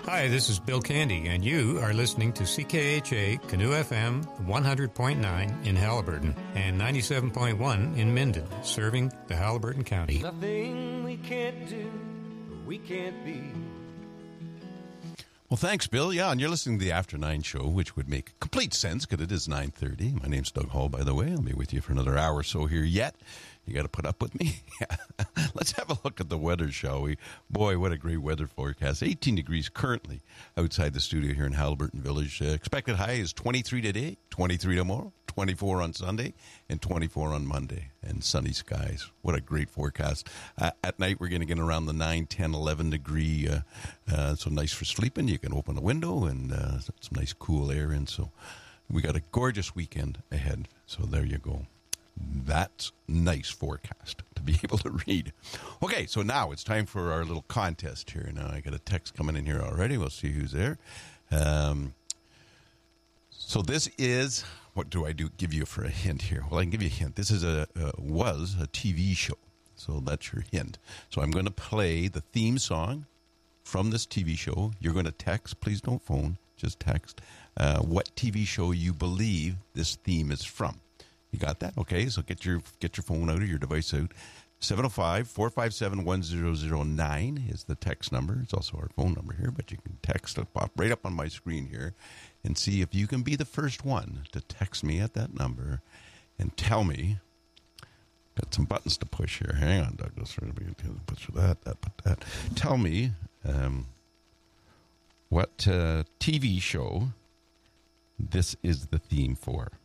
Hi, this is Bill Candy, and you are listening to CKHA Canoe FM 100.9 in Haliburton and 97.1 in Minden, serving the Haliburton County. Nothing we can't do, we can't be. Well, thanks, Bill. Yeah, and you're listening to the After 9 show, which would make complete sense because it is 9:30. My name's Doug Hall, by the way. I'll be with you for another hour or so here yet. You got to put up with me. Let's have a look at the weather, shall we? Boy, what a great weather forecast. 18 degrees currently outside the studio here in Haliburton Village. Expected high is 23 today, 23 tomorrow, 24 on Sunday, and 24 on Monday. And sunny skies. What a great forecast. At night, we're going to get around the 9, 10, 11 degree. So nice for sleeping. You can open a window and some nice cool air in. So we got a gorgeous weekend ahead. So there you go. That's nice forecast to be able to read. Okay, so now it's time for our little contest here. Now I got a text coming in here already. We'll see who's there. So this is, what do I do? Give you for a hint here. Well, I can give you a hint. This is was a TV show. So that's your hint. So I'm going to play the theme song from this TV show. You're going to text. Please don't phone. Just text what TV show you believe this theme is from. You got that? Okay, so get your phone out or your device out. 705-457-1009 is the text number. It's also our phone number here, but you can text it, pop right up on my screen here, and see if you can be the first one to text me at that number and tell me. Got some buttons to push here. Hang on, Douglas. Push that. Tell me what TV show this is the theme for.